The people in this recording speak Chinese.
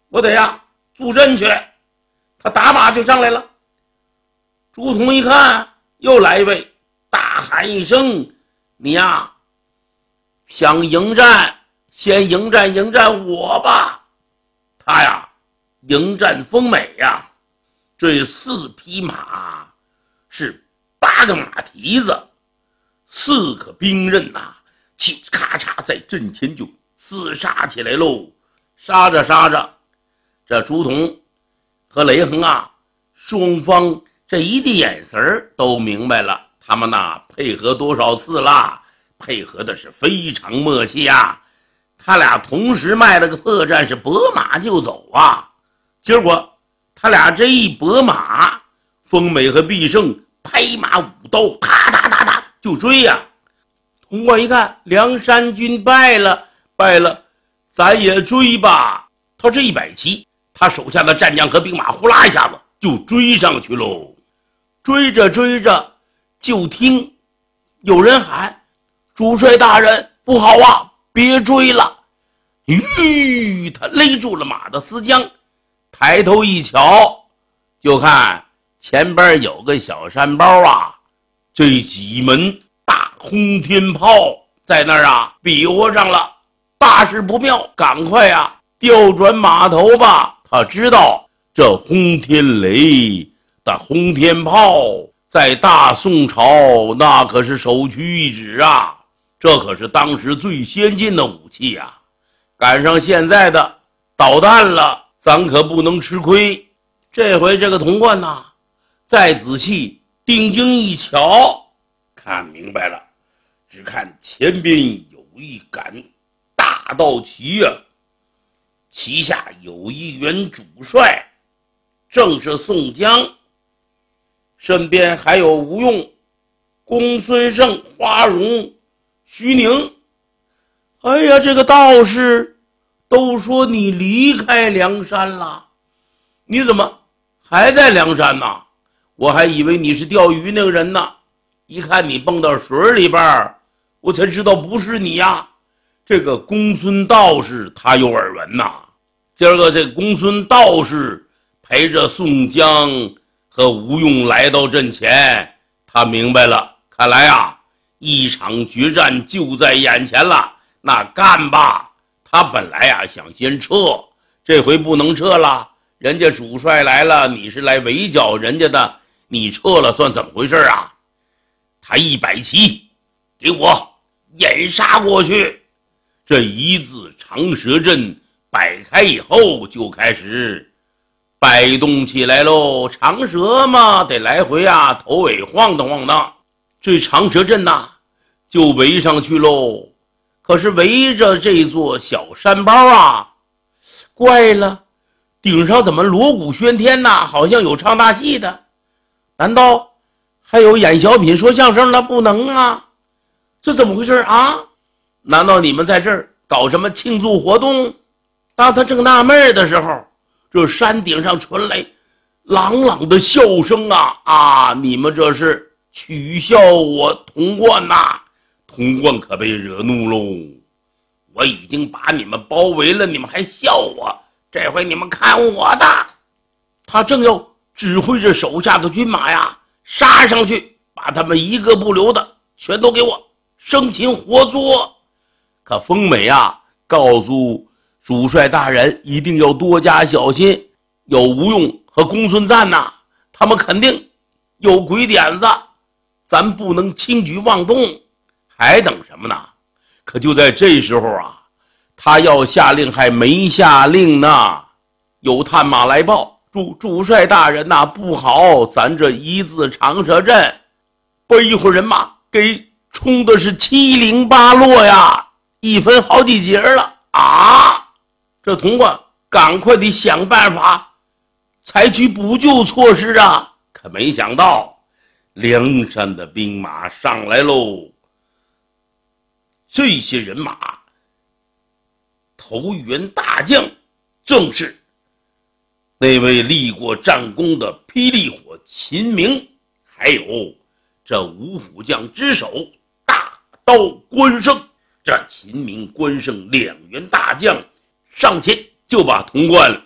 我得呀助阵去。他打马就上来了。朱仝一看，又来一位，大喊一声：“你呀，想迎战，先迎战我吧！”他呀，迎战丰美呀，这4匹马是8个马蹄子，4个兵刃呐，嘁哧咔嚓在阵前就厮杀起来喽。杀着杀着，这朱仝和雷横啊，双方这一地眼神都明白了，他们呐配合多少次啦，配合的是非常默契啊。他俩同时迈了个破绽，是拨马就走啊。结果他俩这一拨马，丰美和必胜拍马舞刀，哒哒哒哒就追呀。潼关一看梁山军败了，咱也追吧。他这一摆旗，他手下的战将和兵马呼啦一下子就追上去喽。追着追着，就听有人喊：“主帅大人，不好啊，别追了！”他勒住了马的丝缰，抬头一瞧，就看前边有个小山包啊，这几门大轰天炮在那儿啊比划上了，大事不妙，赶快啊调转马头吧。他知道这轰天雷的轰天炮在大宋朝那可是首屈一指啊，这可是当时最先进的武器啊，赶上现在的导弹了，咱可不能吃亏。这回这个潼关呐，再仔细定睛一瞧，看明白了，只看前边有一杆大道旗啊，旗下有一员主帅，正是宋江，身边还有吴用、公孙胜、花荣、徐宁。哎呀，这个道士都说你离开梁山了，你怎么还在梁山呢？我还以为你是钓鱼那个人呢，一看你蹦到水里边，我才知道不是你呀。这个公孙道士他有耳闻呐。今儿个这公孙道士陪着宋江和吴用来到阵前，他明白了，看来啊，一场决战就在眼前了。那干吧！他本来啊想先撤，这回不能撤了，人家主帅来了，你是来围剿人家的，你撤了算怎么回事啊？他一摆旗，给我掩杀过去。这一字长蛇阵摆开以后，就开始摆动起来喽。长蛇嘛，得来回啊头尾晃荡晃荡，这长蛇阵呐就围上去喽。可是围着这座小山包啊，怪了，顶上怎么锣鼓喧天呐，好像有唱大戏的，难道还有演小品说相声的？不能啊，这怎么回事啊？难道你们在这儿搞什么庆祝活动？当他正纳闷的时候，这山顶上传来朗朗的笑声啊！你们这是取笑我潼关呐！潼关可被惹怒喽！我已经把你们包围了，你们还笑我？这回你们看我的！他正要指挥着手下的军马呀，杀上去，把他们一个不留的全都给我生擒活捉。可丰美啊，告诉主帅大人一定要多加小心，有吴用和公孙瓒呐，他们肯定有鬼点子，咱不能轻举妄动。还等什么呢？可就在这时候啊，他要下令还没下令呢。有探马来报，主帅大人呐，不好，咱这一字长蛇阵被一伙人马给冲的是七零八落呀，一分好几截了啊！这潼关赶快得想办法采取补救措施啊！可没想到梁山的兵马上来喽。这些人马头一员大将正是那位立过战功的霹雳火秦明，还有这五虎将之首大刀关胜。这秦明、关胜两员大将上前就把潼关